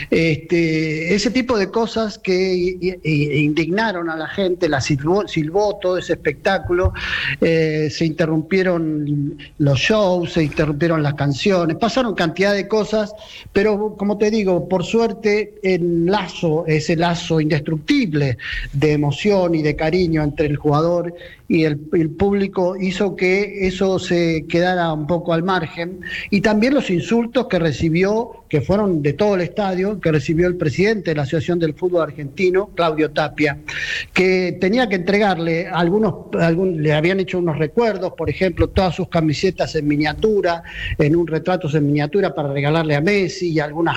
Ese tipo de cosas que indignaron a la gente, la silbó todo ese espectáculo, se interrumpieron los shows, se interrumpieron las canciones, pasaron cantidad de cosas, pero como te digo, por suerte ese lazo indestructible de emoción y de cariño entre el jugador y el público hizo que eso se quedara un poco al margen, y también los insultos que recibió, que fueron de todo el estadio, que recibió el presidente de la Asociación del Fútbol Argentino, Claudio Tapia, que tenía que entregarle le habían hecho unos recuerdos, por ejemplo, todas sus camisetas en miniatura, retratos en miniatura para regalarle a Messi, y algunas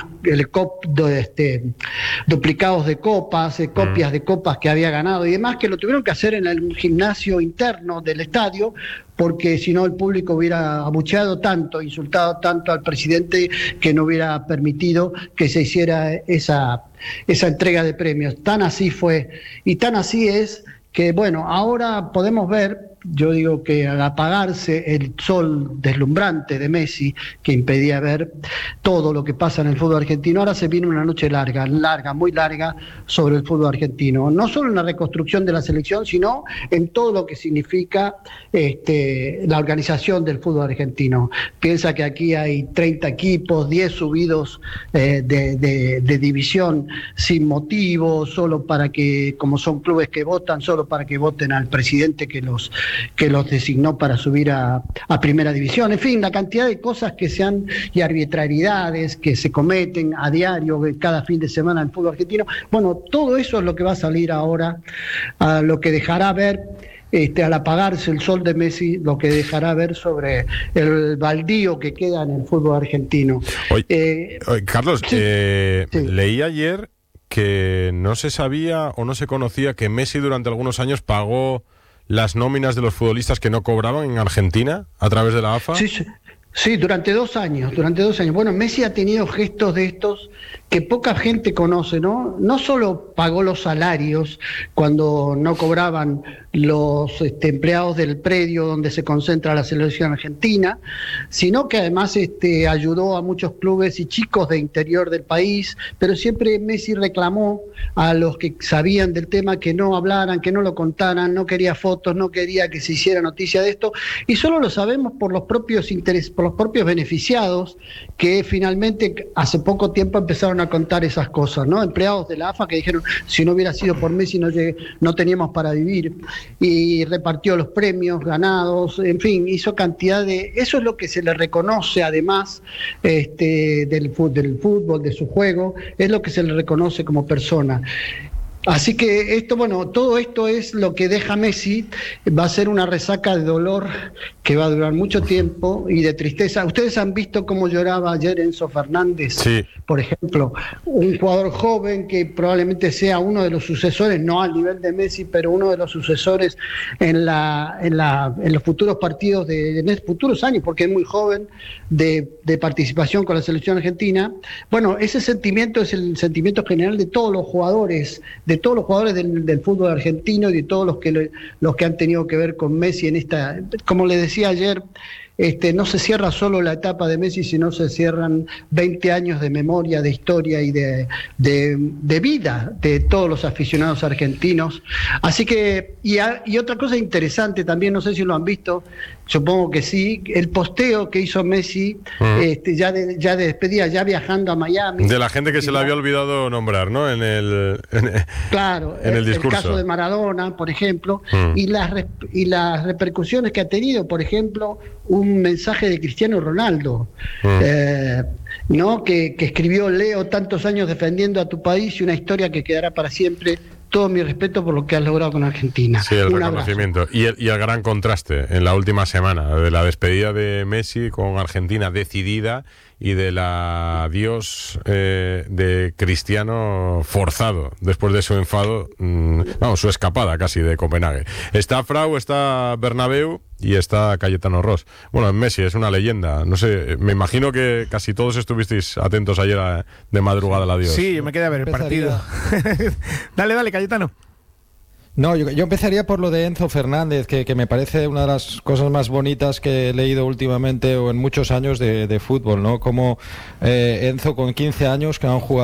duplicados de copas, copias de copas que había ganado y demás, que lo tuvieron que hacer en el gimnasio interno del estadio, porque si no el público hubiera abucheado tanto, insultado tanto al presidente, que no hubiera permitido que se hiciera esa entrega de premios. Tan así fue, y tan así es que, bueno, ahora podemos ver, yo digo que al apagarse el sol deslumbrante de Messi, que impedía ver todo lo que pasa en el fútbol argentino, ahora se viene una noche larga, muy larga, sobre el fútbol argentino. No solo en la reconstrucción de la selección, sino en todo lo que significa la organización del fútbol argentino. Piensa que aquí hay 30 equipos, 10 subidos de división sin motivo, solo para que, como son clubes que votan, solo para que voten al presidente que los designó para subir a primera división. En fin, la cantidad de cosas y arbitrariedades que se cometen a diario, cada fin de semana en el fútbol argentino. Bueno, todo eso es lo que va a salir ahora, a lo que dejará ver, al apagarse el sol de Messi, lo que dejará ver sobre el baldío que queda en el fútbol argentino. Carlos, sí. Leí ayer que no se sabía o no se conocía que Messi durante algunos años pagó las nóminas de los futbolistas que no cobraban en Argentina a través de la AFA. Sí, durante 2 años. Bueno, Messi ha tenido gestos de estos que poca gente conoce, ¿no? No solo pagó los salarios cuando no cobraban los empleados del predio donde se concentra la selección argentina, sino que además ayudó a muchos clubes y chicos de interior del país, pero siempre Messi reclamó a los que sabían del tema que no hablaran, que no lo contaran, no quería fotos, no quería que se hiciera noticia de esto, y solo lo sabemos por los propios beneficiados, que finalmente hace poco tiempo empezaron a contar esas cosas, ¿no? Empleados de la AFA que dijeron, si no hubiera sido por Messi no teníamos para vivir, y repartió los premios ganados, en fin, hizo cantidad de... Eso es lo que se le reconoce además del fútbol, de su juego, es lo que se le reconoce como persona. Así que todo esto es lo que deja Messi. Va a ser una resaca de dolor que va a durar mucho tiempo y de tristeza. Ustedes han visto cómo lloraba ayer Enzo Fernández, sí, por ejemplo, un jugador joven que probablemente sea uno de los sucesores, no al nivel de Messi, pero uno de los sucesores en los futuros partidos en futuros años, porque es muy joven, de participación con la selección argentina. Bueno, ese sentimiento es el sentimiento general de todos los jugadores, del fútbol argentino y de todos los que han tenido que ver con Messi en esta, como le decía ayer, no se cierra solo la etapa de Messi, sino se cierran 20 años de memoria, de historia y de vida de todos los aficionados argentinos. Así que, y otra cosa interesante también, no sé si lo han visto, supongo que sí, el posteo que hizo Messi ya de despedida, ya viajando a Miami. De la gente que se le había olvidado nombrar, ¿no? En el discurso. El caso de Maradona, por ejemplo, y las repercusiones que ha tenido, por ejemplo, un mensaje de Cristiano Ronaldo, ¿no? Que escribió: Leo, tantos años defendiendo a tu país y una historia que quedará para siempre. Todo mi respeto por lo que has logrado con Argentina. Sí, el reconocimiento. Y el gran contraste en la última semana de la despedida de Messi con Argentina decidida y del adiós de Cristiano forzado después de su enfado, su escapada casi de Copenhague. Está Frau, está Bernabéu y está Cayetano Ross. Bueno, Messi es una leyenda. No sé, me imagino que casi todos estuvisteis atentos ayer de madrugada al adiós. Sí, yo me quedé a ver el partido. Dale, Cayetano. No, yo empezaría por lo de Enzo Fernández, que me parece una de las cosas más bonitas que he leído últimamente o en muchos años de fútbol, ¿no? Como Enzo con 15 años, que han jugado